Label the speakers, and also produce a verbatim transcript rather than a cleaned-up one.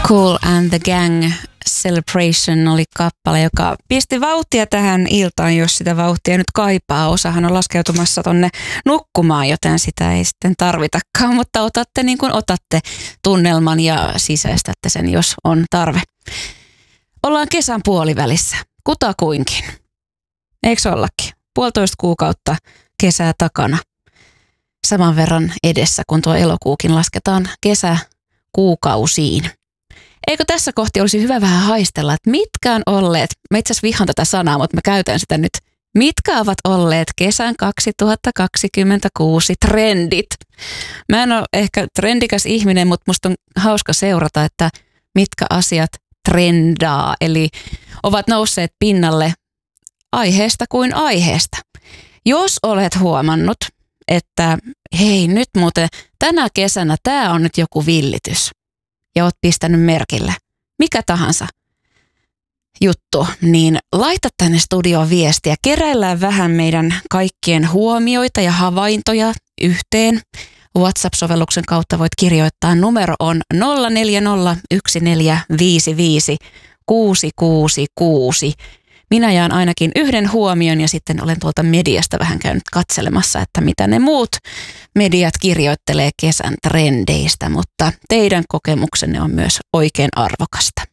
Speaker 1: Kool and the Gang Celebration oli kappale, joka pisti vauhtia tähän iltaan, jos sitä vauhtia nyt kaipaa. Osahan on laskeutumassa tonne nukkumaan, joten sitä ei sitten tarvitakaan, mutta otatte niin kuin otatte tunnelman ja sisäistätte sen, jos on tarve. Ollaan kesän puolivälissä, kutakuinkin. Eikö ollakin? Puolitoista kuukautta kesää takana. Saman verran edessä, kun tuo elokuukin lasketaan kesäkuukausiin. Eikö tässä kohti olisi hyvä vähän haistella, että mitkä on olleet, mä itse asiassa vihaan tätä sanaa, mutta mä käytän sitä nyt. Mitkä ovat olleet kesän kaksituhattakaksikymmentäkuusi trendit? Mä en ole ehkä trendikäs ihminen, mutta musta on hauska seurata, että mitkä asiat trendaa, eli ovat nousseet pinnalle aiheesta kuin aiheesta. Jos olet huomannut, että hei nyt muuten tänä kesänä tää on nyt joku villitys ja oot pistänyt merkille, mikä tahansa juttu, niin laita tänne studioon viestiä. Keräillään vähän meidän kaikkien huomioita ja havaintoja yhteen. WhatsApp-sovelluksen kautta voit kirjoittaa. Numero on nolla neljä nolla yksi neljä viisi viisi kuusi kuusi kuusi. Minä jaan ainakin yhden huomion ja sitten olen tuolta mediasta vähän käynyt katselemassa, että mitä ne muut mediat kirjoittelee kesän trendeistä, mutta teidän kokemuksenne on myös oikein arvokasta.